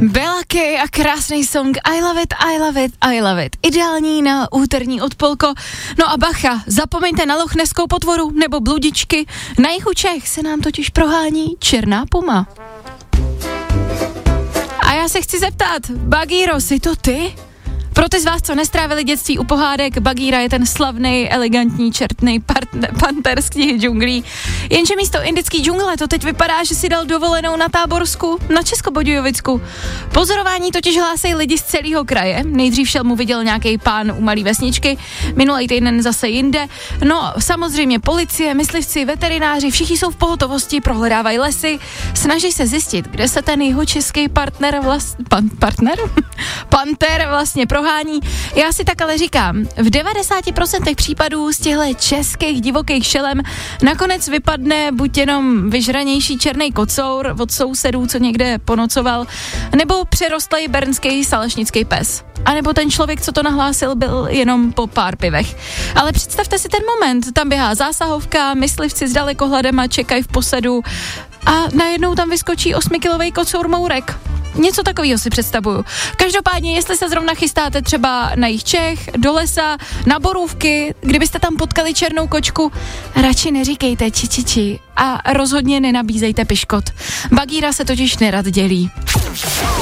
Bella Kay a krásný song I love it, I love it, I love it. Ideální na úterní odpolko. No a bacha, zapomeňte na lochneskou potvoru nebo bludičky. Na jihu Čech se nám totiž prohání černá puma. A já se chci zeptat, Bagíro, jsi to ty? Pro ty z vás, co nestrávili dětství u pohádek, Bagíra je ten slavný, elegantní, čertný panter z knihy džunglí. Jenže místo indický džungle to teď vypadá, že si dal dovolenou na Táborsku, na Českobudějovicku. Pozorování totiž hlásají lidi z celého kraje. Nejdřív šel mu viděl nějaký pán u malý vesničky, minulý týden zase jinde. No, samozřejmě policie, myslivci, veterináři, všichni jsou v pohotovosti, prohledávají lesy, snaží se zjistit, kde se ten jihočeský panter vlastně prohání. Já si tak ale říkám, v 90% případů z těchto českých divokých šelem nakonec vypadne buď jenom vyžranější černý kocour od sousedů, co někde ponocoval, nebo přerostlej bernský salešnický pes. A nebo ten člověk, co to nahlásil, byl jenom po pár pivech. Ale představte si ten moment, tam běhá zásahovka, myslivci s dalekohledem a čekají v posedu a najednou tam vyskočí 8kilový kocour mourek. Něco takového si představuju. Každopádně, jestli se zrovna chystáte třeba na jih Čech, do lesa, na borůvky, kdybyste tam potkali černou kočku, radši neříkejte či a rozhodně nenabízejte piškot. Bagíra se totiž nerad dělí.